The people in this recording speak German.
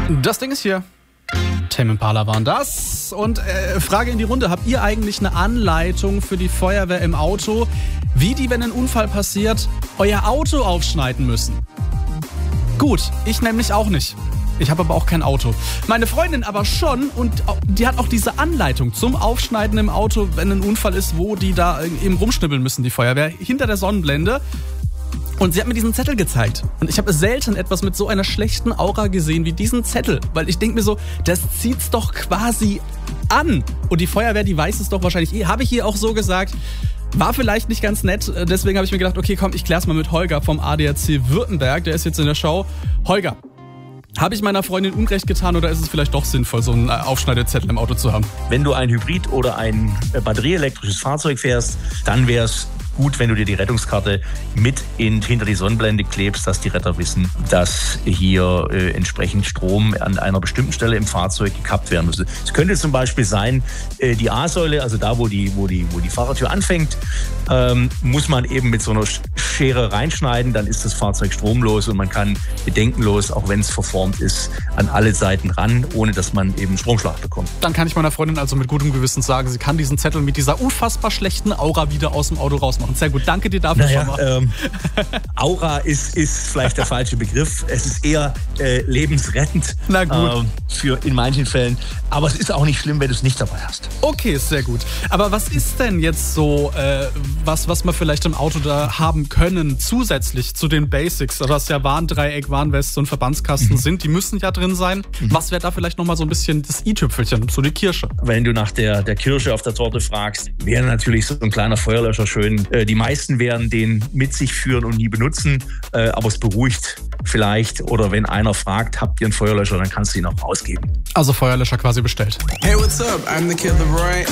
Das Ding ist hier. Tame Impala waren das. Und Frage in die Runde. Habt ihr eigentlich eine Anleitung für die Feuerwehr im Auto, wie die, wenn ein Unfall passiert, euer Auto aufschneiden müssen? Gut, ich nämlich auch nicht. Ich habe aber auch kein Auto. Meine Freundin aber schon und die hat auch diese Anleitung zum Aufschneiden im Auto, wenn ein Unfall ist, wo die da eben rumschnibbeln müssen, die Feuerwehr, hinter der Sonnenblende. Und sie hat mir diesen Zettel gezeigt. Und ich habe selten etwas mit so einer schlechten Aura gesehen wie diesen Zettel. Weil ich denke mir so, das zieht's doch quasi an. Und die Feuerwehr, die weiß es doch wahrscheinlich eh. Habe ich hier auch so gesagt. War vielleicht nicht ganz nett. Deswegen habe ich mir gedacht, okay, komm, ich klär's mal mit Holger vom ADAC Württemberg. Der ist jetzt in der Show. Holger, habe ich meiner Freundin Unrecht getan oder ist es vielleicht doch sinnvoll, so einen Aufschneidezettel im Auto zu haben? Wenn du ein Hybrid- oder ein batterieelektrisches Fahrzeug fährst, dann wäre es gut, wenn du dir die Rettungskarte mit hinter die Sonnenblende klebst, dass die Retter wissen, dass hier entsprechend Strom an einer bestimmten Stelle im Fahrzeug gekappt werden muss. Es könnte zum Beispiel sein, die A-Säule, also da, wo die Fahrertür anfängt, muss man eben mit so einer Schere reinschneiden, dann ist das Fahrzeug stromlos und man kann bedenkenlos, auch wenn es verformt ist, an alle Seiten ran, ohne dass man eben Stromschlag bekommt. Dann kann ich meiner Freundin also mit gutem Gewissen sagen, sie kann diesen Zettel mit dieser unfassbar schlechten Aura wieder aus dem Auto rausmachen. Sehr gut, danke dir dafür schon mal. Aura ist vielleicht der falsche Begriff. Es ist eher lebensrettend. Na gut. In manchen Fällen. Aber es ist auch nicht schlimm, wenn du es nicht dabei hast. Okay, sehr gut. Aber was ist denn jetzt so, was wir vielleicht im Auto da haben können, zusätzlich zu den Basics, was ja Warndreieck, Warnweste und Verbandskasten sind, die müssen ja drin sein. Was wäre da vielleicht nochmal so ein bisschen das i-Tüpfelchen, so die Kirsche? Wenn du nach der Kirsche auf der Torte fragst, wäre natürlich so ein kleiner Feuerlöscher schön. Die meisten werden den mit sich führen und nie benutzen, aber es beruhigt vielleicht. Oder wenn einer fragt, habt ihr einen Feuerlöscher, dann kannst du ihn auch ausgeben. Also Feuerlöscher quasi bestellt. Hey, what's up? I'm the Kid LAROI.